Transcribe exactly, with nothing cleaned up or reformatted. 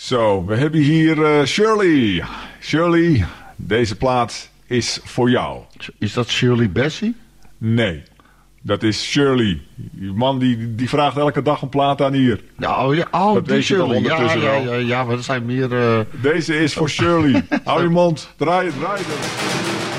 Zo, we hebben hier uh, Shirley. Shirley, deze plaat is voor jou. Is dat Shirley Bassey? Nee, dat is Shirley. Die man die, die vraagt elke dag een plaat aan hier. Ja, oh, ja, oh dat die weet je toch Shirley. Ja, ondertussen ja, wel. ja, ja, maar er zijn meer... Uh... Deze is voor Shirley. Hou je mond, draai het, draai het.